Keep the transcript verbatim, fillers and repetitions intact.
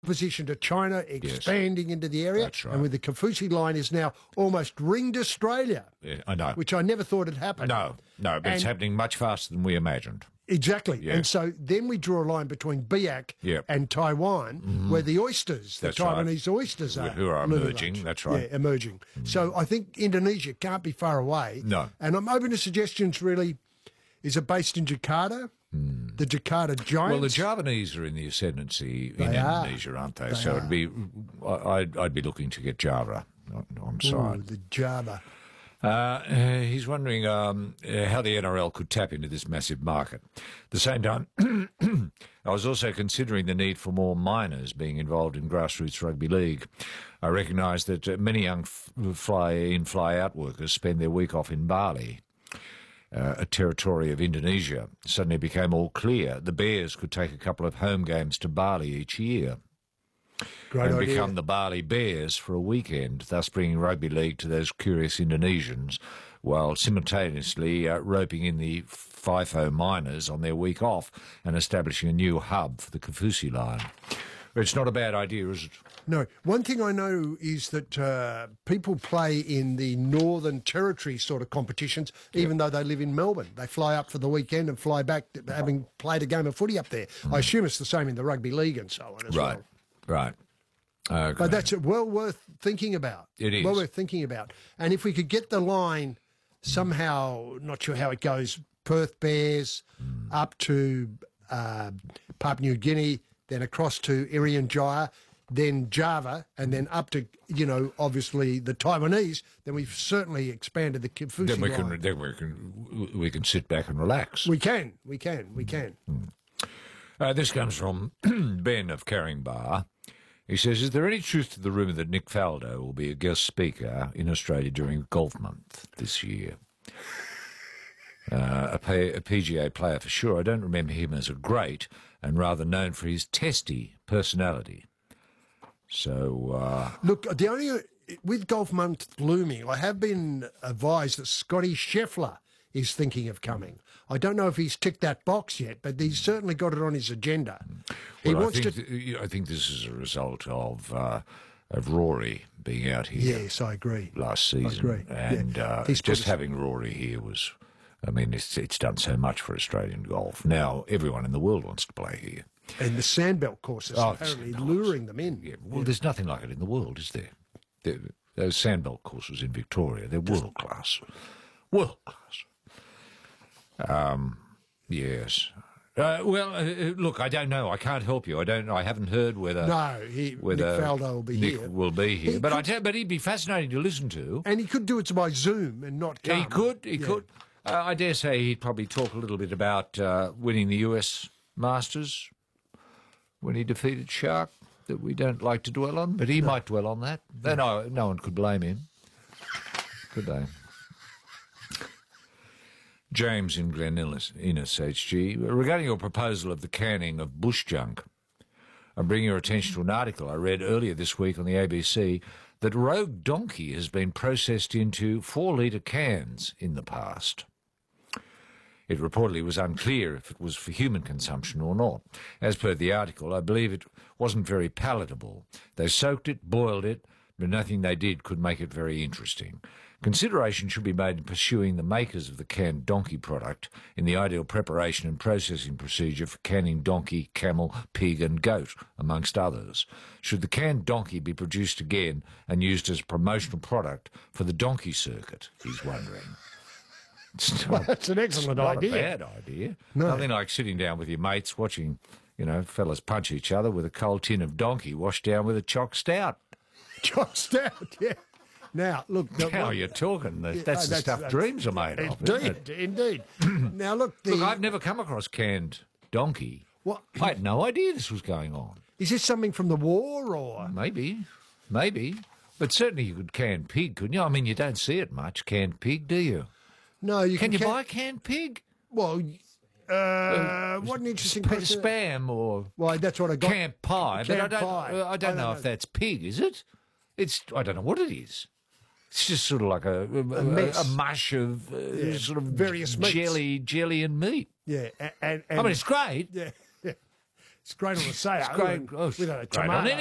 opposition to China expanding yes. into the area. That's right. And with the Kafusi line is now almost ringed Australia. Yeah, I know. Which I never thought had happened. No, no, but and it's happening much faster than we imagined. Exactly. Yeah. And so then we draw a line between Biak yep. and Taiwan, mm-hmm. where the oysters, the that's Taiwanese right. oysters are. Who are emerging, large. that's right. Yeah, emerging. Mm-hmm. So I think Indonesia can't be far away. No. And I'm open to suggestions, really. Is it based in Jakarta? Mm. The Jakarta Giants? Well, the Javanese are in the ascendancy they in are. Indonesia, aren't they? they so are. it'd be, I'd, I'd be looking to get Java on, on side. Ooh, the Java. Uh, he's wondering um, uh, how the N R L could tap into this massive market. At the same time, I was also considering the need for more minors being involved in grassroots rugby league. I recognise that uh, many young f- fly-in, fly-out workers spend their week off in Bali, uh, a territory of Indonesia. Suddenly it became all clear the Bears could take a couple of home games to Bali each year. Great and idea. become the Bali Bears for a weekend, thus bringing rugby league to those curious Indonesians, while simultaneously uh, roping in the FIFO miners on their week off and establishing a new hub for the Kafusi line. It's not a bad idea, is it? No. One thing I know is that uh, people play in the Northern Territory sort of competitions, even yep. though they live in Melbourne. They fly up for the weekend and fly back, having played a game of footy up there. Mm. I assume it's the same in the rugby league and so on as right. well. Right. Okay. But that's well worth thinking about. It is. Well worth thinking about. And if we could get the line somehow, not sure how it goes, Perth Bears mm. up to uh, Papua New Guinea, then across to Irian Jaya, then Java, and then up to, you know, obviously the Taiwanese, then we've certainly expanded the Kafusi then we line. Can, then we can, we can sit back and relax. We can, we can, we can. Mm. Uh, this comes from Ben of Caringbah. He says, is there any truth to the rumour that Nick Faldo will be a guest speaker in Australia during Golf Month this year? Uh, a, pay, a P G A player for sure. I don't remember him as a great and rather known for his testy personality. So... Uh, Look, the only... With Golf Month looming, I have been advised that Scotty Scheffler is thinking of coming. I don't know if he's ticked that box yet, but he's certainly got it on his agenda. He well, wants I think, to. th- I think this is a result of uh, of Rory being out here. Yes, I agree. Last season, I agree. and yeah. uh, He's just having Rory here was. I mean, it's it's done so much for Australian golf. Now everyone in the world wants to play here. And the Sandbelt courses oh, apparently luring them in. Yeah, well, yeah. there's nothing like it in the world, is there? there those Sandbelt courses in Victoria, they're world class. World class. Um, yes. Uh, well, uh, look, I don't know. I can't help you. I don't. I haven't heard whether no, he, whether Nick Faldo will be Nick here. Will be here, He but could, I tell, but he'd be fascinating to listen to. And he could do it by Zoom and not come. He could. He yeah. could. Uh, I dare say he'd probably talk a little bit about uh, winning the U S Masters when he defeated Shark. That we don't like to dwell on, but he no. might dwell on that. Then no, no one could blame him, could they? James in Glen Innes, Innes, H G. Regarding your proposal of the canning of bush junk, I'm bringing your attention to an article I read earlier this week on the A B C that Rogue Donkey has been processed into four-litre cans in the past. It reportedly was unclear if it was for human consumption or not. As per the article, I believe it wasn't very palatable. They soaked it, boiled it, but nothing they did could make it very interesting. Consideration should be made in pursuing the makers of the canned donkey product in the ideal preparation and processing procedure for canning donkey, camel, pig and goat, amongst others. Should the canned donkey be produced again and used as a promotional product for the donkey circuit, he's wondering. It's Well, not, that's an excellent it's not idea. a bad idea. No. Nothing like sitting down with your mates watching, you know, fellas punch each other with a cold tin of donkey washed down with a choc stout. Choc stout, yeah. Now, look... The, Now what, you're talking. That's yeah, the oh, that's, stuff that's, dreams are made of. Indeed, indeed. Now, look... The, Look, I've never come across canned donkey. What? I had no idea this was going on. Is this something from the war, or...? Maybe. Maybe. But certainly you could can pig, couldn't you? I mean, you don't see it much, canned pig, do you? No, you can... can... you can, buy canned pig? Well... Uh, what an interesting Sp- question. Spam or... Well, that's what I got. Canned pie. Canned but I don't, pie. uh, I don't I know, don't if know. that's pig, is it? It's... I don't know what it is. It's just sort of like a, a, a, mess. a mush of uh, Yeah, sort of various meats. jelly, jelly and meat. Yeah, and, and I mean, it's great. yeah, yeah. It's great on a sail. great- and oh, it's with a great on tomato.